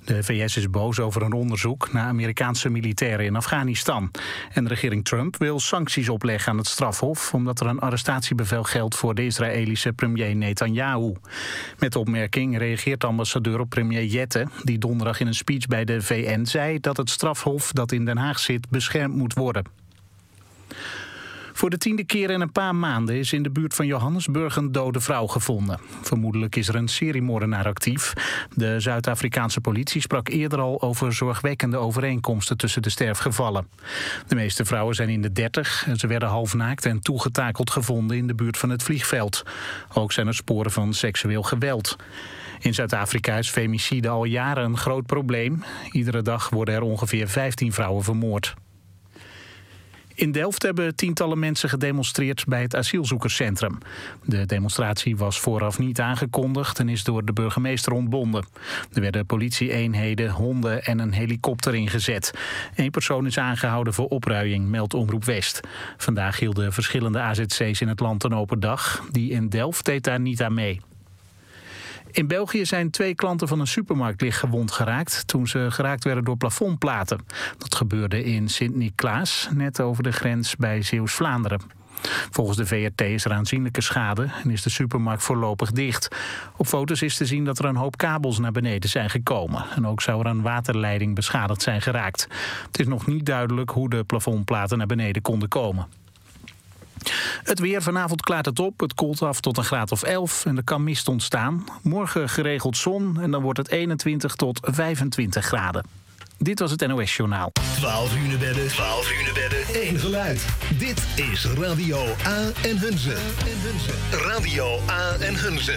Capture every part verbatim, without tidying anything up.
De V S is boos over een onderzoek naar Amerikaanse militairen in Afghanistan. En de regering Trump wil sancties opleggen aan het strafhof, omdat er een arrestatiebevel geldt voor de Israëlische premier Netanyahu. Met de opmerking reageert de ambassadeur op premier Jette, die donderdag in een speech bij de V N zei dat het strafhof dat in Den Haag zit beschermd moet worden. Voor de tiende keer in een paar maanden is in de buurt van Johannesburg een dode vrouw gevonden. Vermoedelijk is er een seriemoordenaar actief. De Zuid-Afrikaanse politie sprak eerder al over zorgwekkende overeenkomsten tussen de sterfgevallen. De meeste vrouwen zijn in de dertig. Ze werden halfnaakt en toegetakeld gevonden in de buurt van het vliegveld. Ook zijn er sporen van seksueel geweld. In Zuid-Afrika is femicide al jaren een groot probleem. Iedere dag worden er ongeveer vijftien vrouwen vermoord. In Delft hebben tientallen mensen gedemonstreerd bij het asielzoekerscentrum. De demonstratie was vooraf niet aangekondigd en is door de burgemeester ontbonden. Er werden politie-eenheden, honden en een helikopter ingezet. Eén persoon is aangehouden voor opruiing, meldt Omroep West. Vandaag hielden verschillende A Z C's in het land een open dag. Die in Delft deed daar niet aan mee. In België zijn twee klanten van een supermarkt licht gewond geraakt toen ze geraakt werden door plafondplaten. Dat gebeurde in Sint-Niklaas, net over de grens bij Zeeuws-Vlaanderen. Volgens de V R T is er aanzienlijke schade en is de supermarkt voorlopig dicht. Op foto's is te zien dat er een hoop kabels naar beneden zijn gekomen. En ook zou er een waterleiding beschadigd zijn geraakt. Het is nog niet duidelijk hoe de plafondplaten naar beneden konden komen. Het weer, vanavond klaart het op. Het koelt af tot een graad of elf en er kan mist ontstaan. Morgen geregeld zon en dan wordt het eenentwintig tot vijfentwintig graden. Dit was het N O S Journaal. twaalf uur bedden, twaalf uur bedden, één geluid. Dit is Radio A en Hunze. Radio A en Hunze.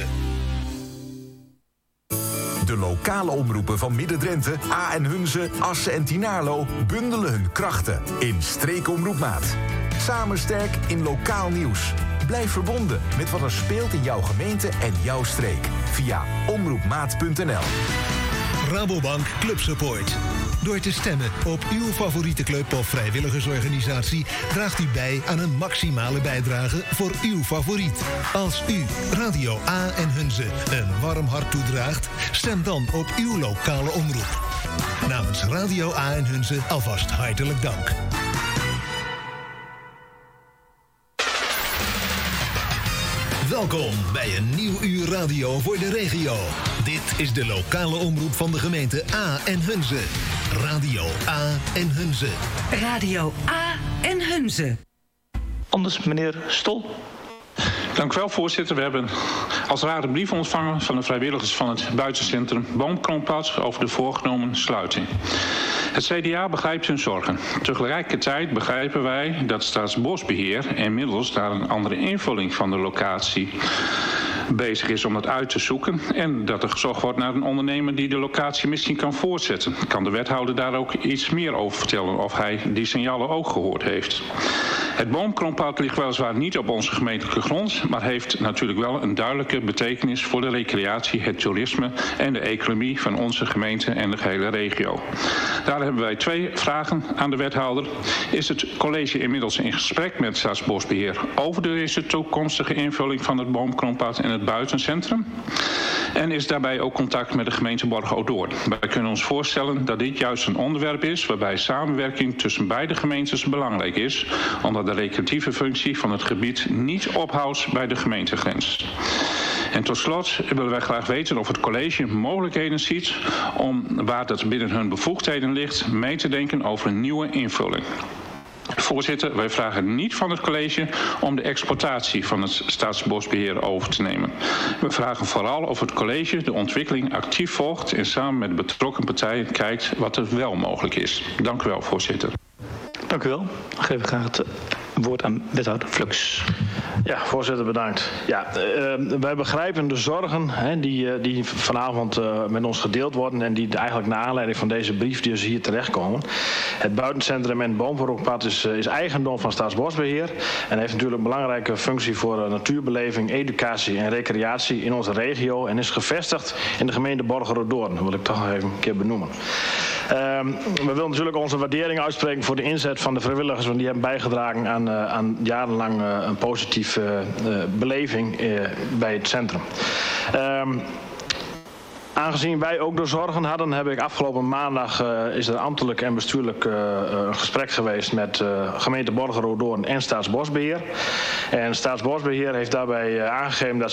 De lokale omroepen van Midden-Drenthe, A en Hunze, Assen en Tynaarlo bundelen hun krachten in Streekomroepmaat. Samen sterk in lokaal nieuws. Blijf verbonden met wat er speelt in jouw gemeente en jouw streek. Via omroepmaat punt n l. Rabobank Club Support. Door te stemmen op uw favoriete club of vrijwilligersorganisatie draagt u bij aan een maximale bijdrage voor uw favoriet. Als u Radio A en Hunze een warm hart toedraagt, stem dan op uw lokale omroep. Namens Radio A en Hunze alvast hartelijk dank. Welkom bij een nieuw uur radio voor de regio. Dit is de lokale omroep van de gemeente A en Hunze. Radio A en Hunze. Radio A en Hunze. Anders, meneer Stol. Dank u wel, voorzitter. We hebben als raad een brief ontvangen van de vrijwilligers van het buitencentrum Boomkroonpad over de voorgenomen sluiting. Het C D A begrijpt hun zorgen. Tegelijkertijd begrijpen wij dat Staatsbosbeheer inmiddels naar een andere invulling van de locatie bezig is om dat uit te zoeken en dat er gezocht wordt naar een ondernemer die de locatie misschien kan voortzetten. Kan de wethouder daar ook iets meer over vertellen of hij die signalen ook gehoord heeft? Het boomkroonpad ligt weliswaar niet op onze gemeentelijke grond, maar heeft natuurlijk wel een duidelijke betekenis voor de recreatie, het toerisme en de economie van onze gemeente en de gehele regio. Daar hebben wij twee vragen aan de wethouder. Is het college inmiddels in gesprek met Staatsbosbeheer over deze toekomstige invulling van het boomkroonpad en het buitencentrum? En is daarbij ook contact met de gemeente Borger-Odoorn? Wij kunnen ons voorstellen dat dit juist een onderwerp is waarbij samenwerking tussen beide gemeentes belangrijk is, omdat de recreatieve functie van het gebied niet ophoudt bij de gemeentegrens. En tot slot willen wij graag weten of het college mogelijkheden ziet om, waar dat binnen hun bevoegdheden ligt, mee te denken over een nieuwe invulling. Voorzitter, wij vragen niet van het college om de exploitatie van het Staatsbosbeheer over te nemen. We vragen vooral of het college de ontwikkeling actief volgt en samen met betrokken partijen kijkt wat er wel mogelijk is. Dank u wel, voorzitter. Dank u wel. Dan geef ik graag het woord aan wethouder Flux. Ja, voorzitter, bedankt. Ja, uh, wij begrijpen de zorgen hè, die, uh, die vanavond uh, met ons gedeeld worden en die eigenlijk naar aanleiding van deze brief dus hier terechtkomen. Het buitencentrum en het boomkroonpad is, uh, is eigendom van Staatsbosbeheer en heeft natuurlijk een belangrijke functie voor uh, natuurbeleving, educatie en recreatie in onze regio en is gevestigd in de gemeente Borger-Odoorn. Dat wil ik toch nog even een keer benoemen. Uh, we willen natuurlijk onze waardering uitspreken voor de inzet van de vrijwilligers, want die hebben bijgedragen aan, uh, aan jarenlang uh, een positieve uh, uh, beleving uh, bij het centrum. Uh, Aangezien wij ook de zorgen hadden, heb ik afgelopen maandag uh, is er ambtelijk en bestuurlijk uh, een gesprek geweest met uh, gemeente Borgeroodoorn en Staatsbosbeheer. En Staatsbosbeheer heeft daarbij uh, aangegeven dat